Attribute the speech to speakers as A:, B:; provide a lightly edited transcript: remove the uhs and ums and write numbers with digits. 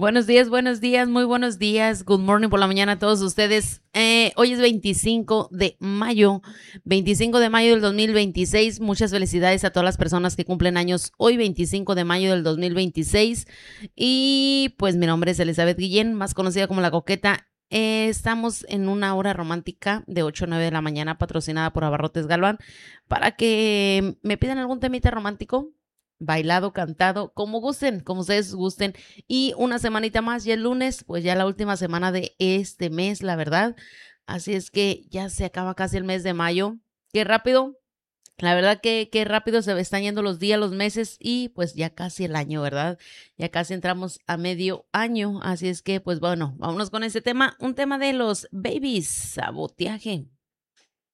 A: Buenos días, muy buenos días. Good morning por la mañana a todos ustedes. Hoy es 25 de mayo del 2026. Muchas felicidades a todas las personas que cumplen años hoy, 25 de mayo del 2026. Y pues mi nombre es Elizabeth Guillén, más conocida como La Coqueta. Estamos en una hora romántica de 8 a 9 de la mañana, patrocinada por Abarrotes Galván, para que me pidan algún temita romántico, bailado, cantado, como gusten, como ustedes gusten. Y una semanita más, ya el lunes, pues ya la última semana de este mes, la verdad. Así es que ya se acaba casi el mes de mayo. Qué rápido. La verdad que qué rápido se están yendo los días, los meses y pues ya casi el año, ¿verdad? Ya casi entramos a medio año. Así es que pues bueno, vámonos con ese tema. Un tema de los babies, saboteaje.